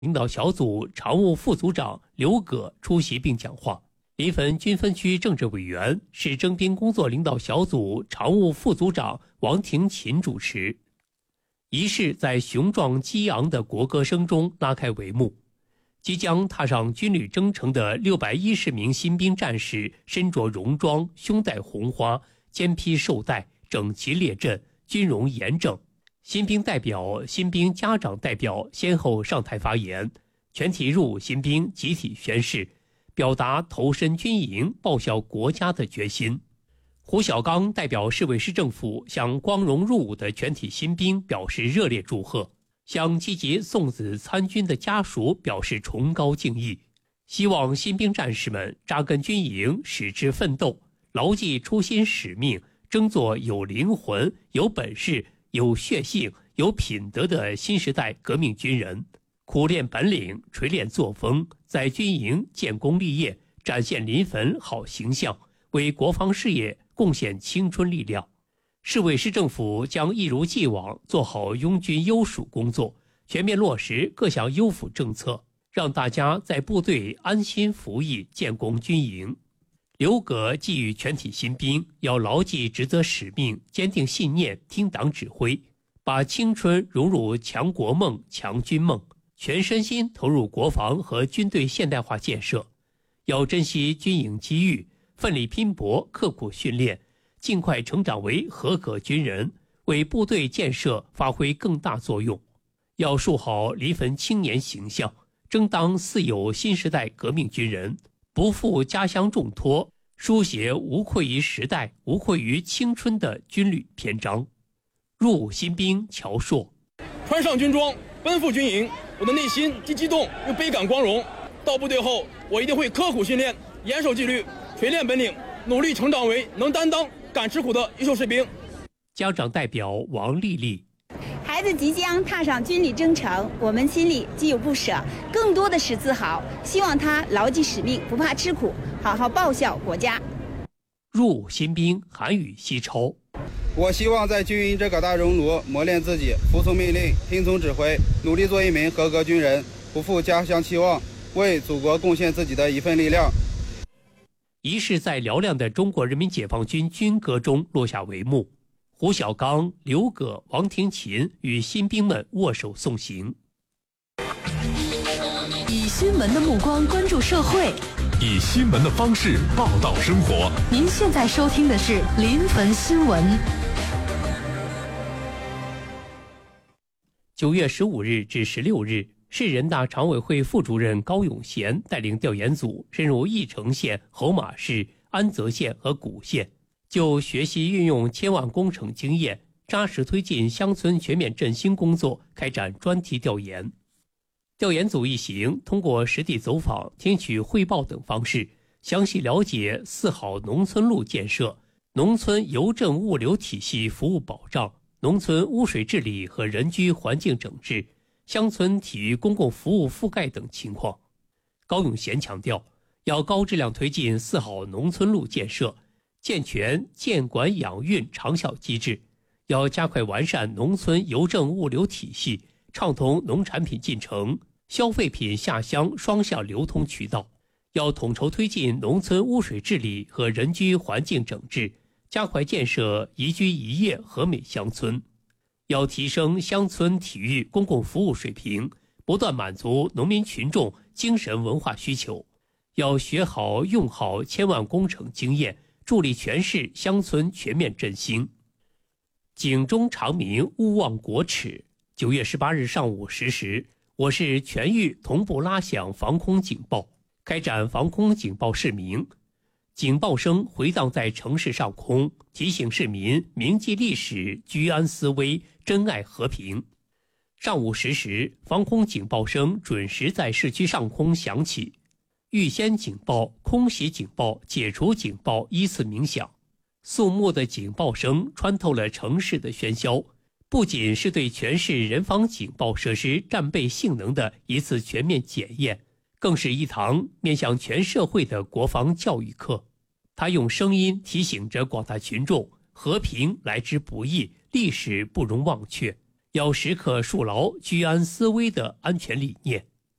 领导小组常务副组长刘葛出席并讲话。临汾军分区政治委员、市征兵工作领导小组常务副组长王廷琴主持。仪式在雄壮激昂的国歌声中拉开帷幕。即将踏上军旅征程的610名新兵战士身着戎装，胸戴红花，肩披绶带，整齐列阵，军容严整。新兵代表、新兵家长代表先后上台发言，全体入伍新兵集体宣誓，表达投身军营、报效国家的决心。胡小刚代表市委市政府向光荣入伍的全体新兵表示热烈祝贺，向积极送子参军的家属表示崇高敬意，希望新兵战士们扎根军营，矢志奋斗，牢记初心使命，争做有灵魂、有本事、有血性、有品德的新时代革命军人，苦练本领，锤炼作风，在军营建功立业，展现临汾好形象，为国防事业贡献青春力量。市委市政府将一如既往做好拥军优属工作，全面落实各项优抚政策，让大家在部队安心服役，建功军营。刘葛寄予全体新兵要牢记职责使命，坚定信念，听党指挥，把青春融入强国梦、强军梦，全身心投入国防和军队现代化建设。要珍惜军营机遇，奋力拼搏，刻苦训练，尽快成长为合格军人，为部队建设发挥更大作用。要树好临汾青年形象，争当似有新时代革命军人，不负家乡重托，书写无愧于时代、无愧于青春的军旅篇章。入伍新兵乔硕： 穿上军装，奔赴军营，我的内心既激动又倍感光荣。到部队后，我一定会刻苦训练，严守纪律，锤炼本领，努力成长为能担当、敢吃苦的优秀士兵。 家长代表王丽丽： 孩子即将踏上军旅征程，我们心里既有不舍，更多的是自豪。希望他牢记使命，不怕吃苦，好好报效国家。 入伍新兵韩语西超： 我希望在军营这个大熔炉磨练自己，服从命令，听从指挥，努力做一名合格军人，不负家乡期望，为祖国贡献自己的一份力量。 仪式在嘹亮的中国人民解放军军歌中落下帷幕。胡小刚、刘葛、王廷琴与新兵们握手送行。 以新闻的目光关注社会， 以新闻的方式报道生活。 您现在收听的是临汾新闻。 9月15日至16日，市人大常委会副主任高永贤带领调研组深入义城县、侯马市、安泽县和古县，就学习运用千万工程经验，扎实推进乡村全面振兴工作开展专题调研。调研组一行通过实地走访、听取汇报等方式，详细了解4好农村路建设、农村邮政物流体系服务保障、农村污水治理和人居环境整治、乡村体育公共服务覆盖等情况。高永贤强调，要高质量推进4好农村路建设，健全建管养运长效机制，要加快完善农村邮政物流体系，畅通农产品进城、消费品下乡双向流通渠道，要统筹推进农村污水治理和人居环境整治，加快建设宜居宜业和美乡村。要提升乡村体育公共服务水平，不断满足农民群众精神文化需求。要学好用好千万工程经验，助力全市乡村全面振兴。警钟长鸣，勿忘国耻。9月18日上午10时，我市全域同步拉响防空警报，开展防空警报示鸣。警报声回荡在城市上空，提醒市民铭记历史，居安思危，珍爱和平。上午10时，防空警报声准时在市区上空响起，预先警报、空袭警报、解除警报依次鸣响。肃穆的警报声穿透了城市的喧嚣，不仅是对全市人防警报设施战备性能的一次全面检验，更是一堂面向全社会的国防教育课。它用声音提醒着广大群众，和平来之不易，历史不容忘却，要时刻树牢居安思危的安全理念。